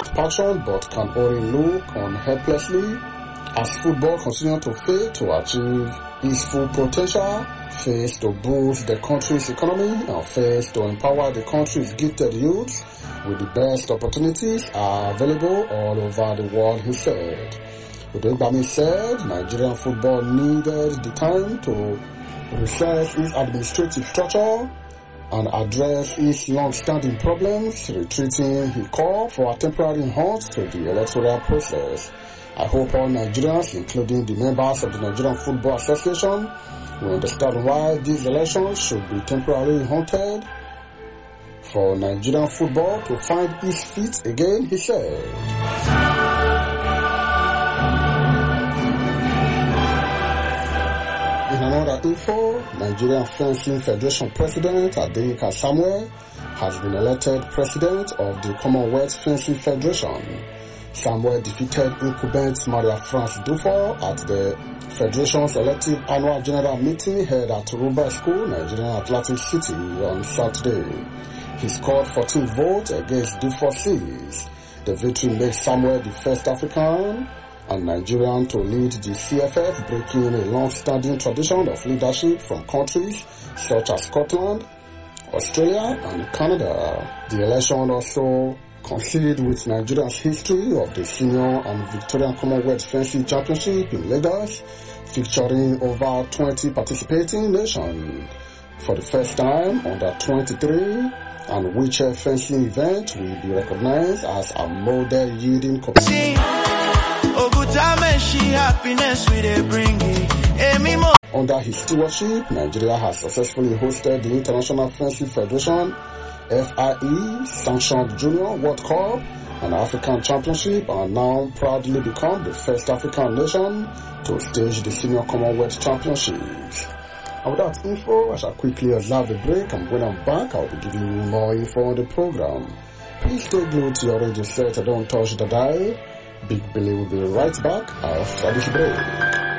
passion but can only look on helplessly as football continues to fail to achieve its full potential, fails to boost the country's economy, and fails to empower the country's gifted youth with the best opportunities are available all over the world, he said. Udegbami said Nigerian football needed the time to research its administrative structure and address its long-standing problems, retreating, he called for a temporary halt to the electoral process. I hope all Nigerians, including the members of the Nigerian Football Association, will understand why these elections should be temporarily halted for Nigerian football to find its feet again, he said. In another info, Nigerian Fencing Federation President Adeyinka Samuel has been elected President of the Commonwealth Fencing Federation. Samuel defeated incumbent Maria France Dufour at the Federation's elective annual general meeting held at Ruba School, Nigerian Atlantic City on Saturday. He scored 14 votes against Dufour's. The victory makes Samuel the first African and Nigerian to lead the CFF, breaking a long-standing tradition of leadership from countries such as Scotland, Australia, and Canada. The election also coincided with Nigeria's history of the Senior and Victorian Commonwealth Fencing Championship in Lagos, featuring over 20 participating nations. For the first time, under 23 and wheelchair fencing event will be recognized as a model yielding competition. Under his stewardship, Nigeria has successfully hosted the International Fencing Federation FIE sanctioned Junior World Cup and African Championship, and now proudly become the first African nation to stage the Senior Commonwealth Championships. And with that info, I shall quickly observe a break, and when I'm back, I'll be giving you more info on the program. Please stay glued to your radio set and don't touch the dial. Big Billy will be right back after this break.